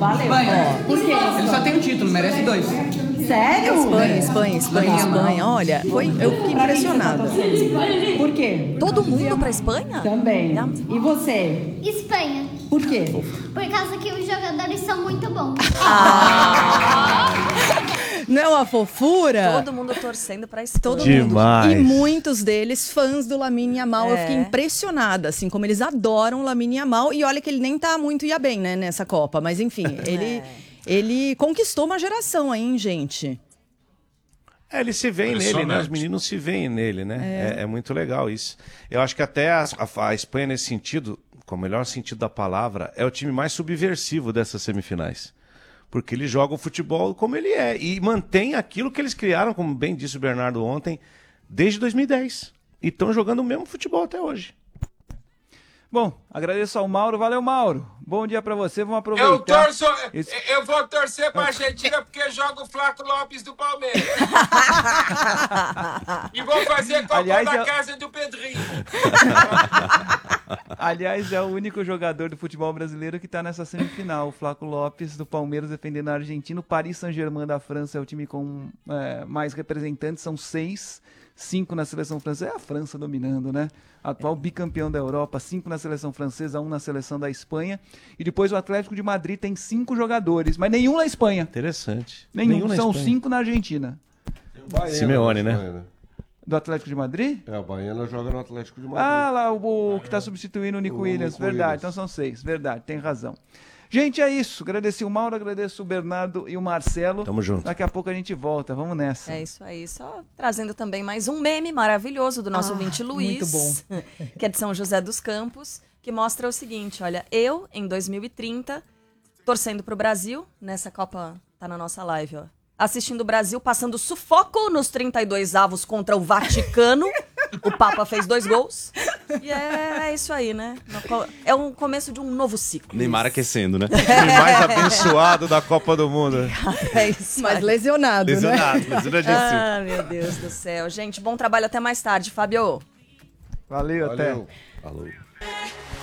Valeu. Espanha. Por quê? Ele só tem um título, merece 2. Sério? Espanha. Olha, eu fiquei impressionada. Por quê? Todo mundo pra Espanha? Também. E você? Espanha. Por quê? Por causa que os jogadores são muito bons. Não é uma fofura? Todo mundo torcendo pra Espanha. Demais. E muitos deles fãs do Lamine Yamal. Eu fiquei impressionada, assim, como eles adoram o Lamine Yamal. E olha que ele nem tá muito ia bem, né, nessa Copa. Mas enfim, ele conquistou uma geração aí, hein, gente? Eles se veem nele, né? Os meninos se veem nele, né? É muito legal isso. Eu acho que até a Espanha, nesse sentido, com o melhor sentido da palavra, é o time mais subversivo dessas semifinais. Porque eles jogam o futebol como ele é. E mantém aquilo que eles criaram, como bem disse o Bernardo ontem, desde 2010. E estão jogando o mesmo futebol até hoje. Bom, agradeço ao Mauro. Valeu, Mauro. Bom dia pra você. Vamos aproveitar. Eu vou torcer pra Argentina porque joga o Flaco Lopes do Palmeiras. E vou fazer cocô na casa do Pedrinho. Aliás, é o único jogador do futebol brasileiro que está nessa semifinal. O Flaco Lopes do Palmeiras defendendo a Argentina. O Paris Saint-Germain da França é o time com mais representantes. São 6, 5 na seleção francesa. É a França dominando, né? Atual bicampeão da Europa, 5 na seleção francesa, 1 na seleção da Espanha. E depois o Atlético de Madrid tem 5 jogadores, mas nenhum na Espanha. Interessante. Nenhum são 5 na Argentina. Simeone, né? Do Atlético de Madrid? É, o Baiano joga no Atlético de Madrid. Ah, lá o que está substituindo o Nico Williams. Verdade, então são 6. Verdade, tem razão. Gente, é isso. Agradeço o Mauro, agradeço o Bernardo e o Marcelo. Tamo junto. Daqui a pouco a gente volta. Vamos nessa. É isso aí. Só trazendo também mais um meme maravilhoso do nosso ouvinte Luiz. Muito bom. Que é de São José dos Campos, que mostra o seguinte, olha, eu, em 2030, torcendo pro Brasil, nessa Copa, tá na nossa live, ó. Assistindo o Brasil, passando sufoco nos 32avos contra o Vaticano. O Papa fez 2 gols. E é isso aí, né? É o começo de um novo ciclo. Neymar aquecendo, né? O time mais abençoado da Copa do Mundo. É isso. Mas lesionado, né? Lesionadíssimo. Ah, meu Deus do céu. Gente, bom trabalho até mais tarde, Fábio. Valeu. Até. Falou.